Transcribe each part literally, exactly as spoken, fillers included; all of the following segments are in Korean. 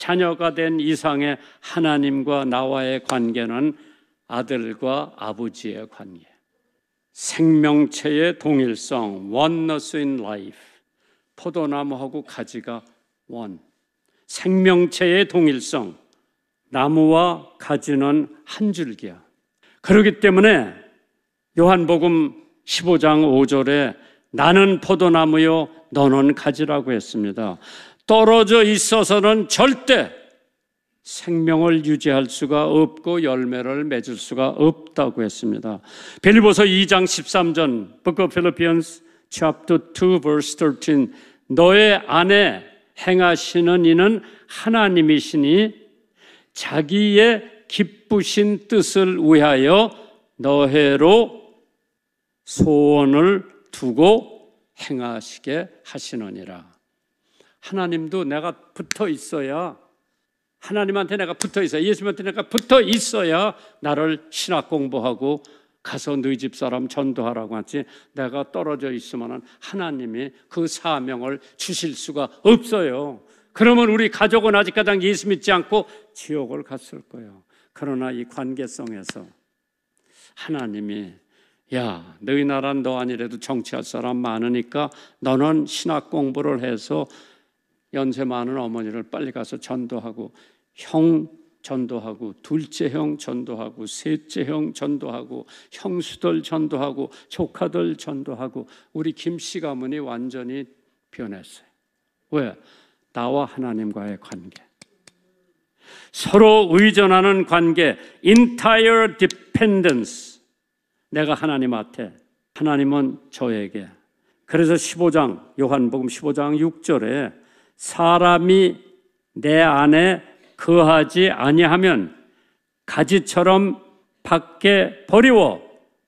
자녀가 된 이상의 하나님과 나와의 관계는 아들과 아버지의 관계. 생명체의 동일성, oneness in life. 포도나무하고 가지가 one. 생명체의 동일성, 나무와 가지는 한 줄기야. 그렇기 때문에 요한복음 십오 장 오 절에 나는 포도나무요 너는 가지라고 했습니다. 떨어져 있어서는 절대 생명을 유지할 수가 없고 열매를 맺을 수가 없다고 했습니다. 빌립보서 이 장 십삼 절, Book of Philippians chapter two verse thirteen, 너의 안에 행하시는 이는 하나님이시니 자기의 기쁘신 뜻을 위하여 너희로 소원을 두고 행하시게 하시느니라. 하나님도 내가 붙어 있어야, 하나님한테 내가 붙어 있어야, 예수님한테 내가 붙어 있어야 나를 신학 공부하고 가서 너희 집 사람 전도하라고 하지, 내가 떨어져 있으면 하나님이 그 사명을 주실 수가 없어요. 그러면 우리 가족은 아직까지 예수 믿지 않고 지옥을 갔을 거예요. 그러나 이 관계성에서 하나님이 야, 너희 나라는 너 아니래도 정치할 사람 많으니까 너는 신학 공부를 해서 연세 많은 어머니를 빨리 가서 전도하고, 형 전도하고, 둘째 형 전도하고, 셋째 형 전도하고, 형수들 전도하고, 조카들 전도하고. 우리 김씨 가문이 완전히 변했어요. 왜? 나와 하나님과의 관계, 서로 의존하는 관계, entire dependence. 내가 하나님한테, 하나님은 저에게. 그래서 십오 장, 요한복음 십오 장 육 절에 사람이 내 안에 거하지 아니하면 가지처럼 밖에 버리워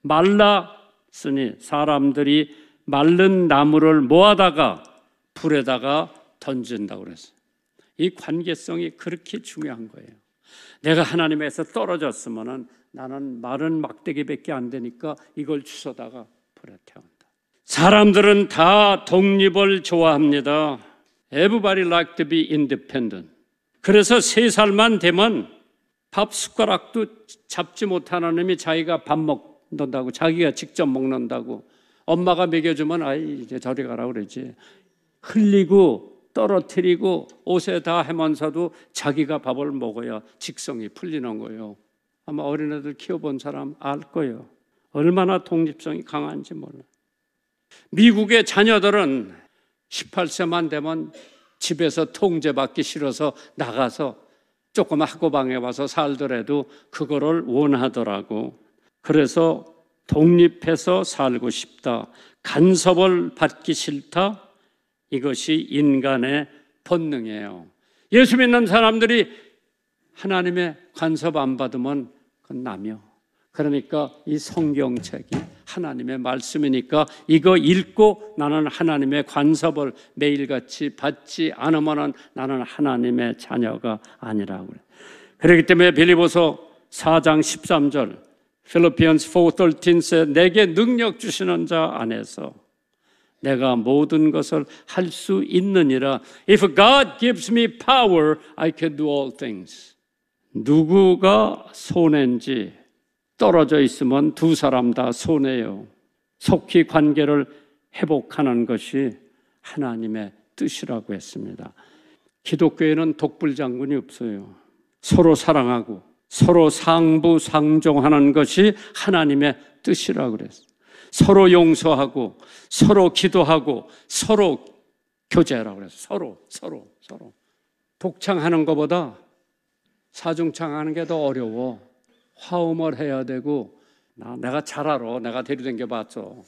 말랐으니 사람들이 마른 나무를 모아다가 불에다가 던진다고 그랬어요. 이 관계성이 그렇게 중요한 거예요. 내가 하나님에서 떨어졌으면 나는 마른 막대기밖에 안 되니까 이걸 주워다가 불에 태운다. 사람들은 다 독립을 좋아합니다. Everybody like to be independent. 그래서 세 살만 되면 밥 숟가락도 잡지 못하는 놈이 자기가 밥 먹는다고, 자기가 직접 먹는다고, 엄마가 먹여주면 아이 이제 저리 가라 그러지. 흘리고 떨어뜨리고 옷에 다 해면서도 자기가 밥을 먹어야 직성이 풀리는 거예요. 아마 어린애들 키워본 사람 알 거예요. 얼마나 독립성이 강한지 몰라. 미국의 자녀들은 십팔 세만 되면 집에서 통제받기 싫어서 나가서 조금 학고방에 와서 살더라도 그거를 원하더라고. 그래서 독립해서 살고 싶다, 간섭을 받기 싫다, 이것이 인간의 본능이에요. 예수 믿는 사람들이 하나님의 간섭 안 받으면 그건 남이요. 그러니까 이 성경책이 하나님의 말씀이니까 이거 읽고 나는 하나님의 간섭을 매일같이 받지 않으면 나는 하나님의 자녀가 아니라고 그래요. 그렇기 때문에 빌립보서 사 장 십삼 절, Philippians four thirteen, 내게 능력 주시는 자 안에서 내가 모든 것을 할 수 있느니라. If God gives me power, I can do all things. 누구가 손해인지 떨어져 있으면 두 사람 다 손해요. 속히 관계를 회복하는 것이 하나님의 뜻이라고 했습니다. 기독교에는 독불장군이 없어요. 서로 사랑하고 서로 상부상종하는 것이 하나님의 뜻이라고 그랬어요. 서로 용서하고 서로 기도하고 서로 교제하라고 그랬어요. 서로 서로 서로. 독창하는 것보다 사중창하는 게 더 어려워. 화음을 해야 되고, 나, 내가 잘 알아. 내가 데려댕겨 봤어.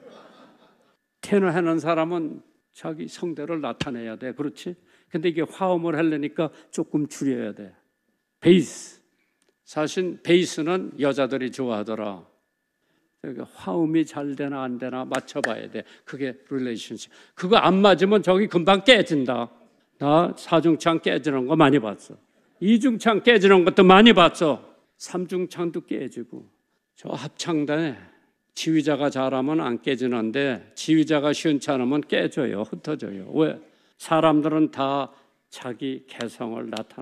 테너 하는 사람은 자기 성대를 나타내야 돼. 그렇지? 근데 이게 화음을 하려니까 조금 줄여야 돼. 베이스. 사실 베이스는 여자들이 좋아하더라. 그러니까 화음이 잘 되나 안 되나 맞춰봐야 돼. 그게 릴레이션십. 그거 안 맞으면 저기 금방 깨진다. 나 사중창 깨지는 거 많이 봤어. 이중창 깨지는 것도 많이 봤어. 삼중창도 깨지고. 저 합창단에 지휘자가 잘하면 안 깨지는데 지휘자가 시원찮으면 깨져요. 흩어져요. 왜? 사람들은 다 자기 개성을 나타내